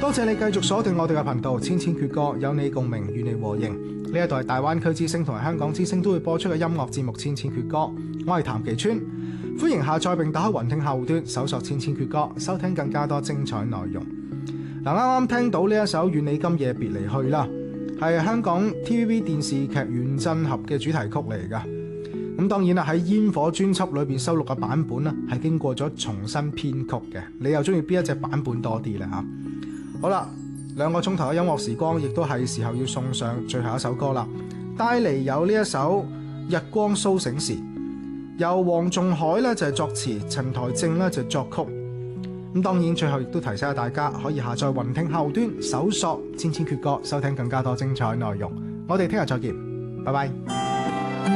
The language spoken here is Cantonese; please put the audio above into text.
多謝你繼續鎖定我哋嘅頻道，千千闕歌，有你共鳴，與你和應。呢一度係大灣區之聲同埋香港之聲都會播出嘅音樂節目《千千闕歌》，我係譚其川，歡迎下載並打開雲聽客戶端，搜索《千千闕歌》，收聽更加多精彩內容。嗱，啱啱聽到呢一首《願你今夜別離去》啦，係香港 TVB 電視劇《原振俠》嘅主題曲嚟㗎。咁當然啦，喺煙火專輯裏邊收錄嘅版本呢，係經過咗重新編曲嘅。你又中意邊一隻版本多啲呢？吓？好啦，2個鐘頭嘅音樂時光，亦都係時候要送上最後一首歌啦。帶嚟有呢一首《日光蘇醒時》，由黃仲海咧就係作詞，陳台正咧就作曲。咁當然最後亦都提醒下大家，可以下載雲聽客戶端，搜索千千闕歌，收聽更加多精彩內容。我哋聽日再見，拜拜。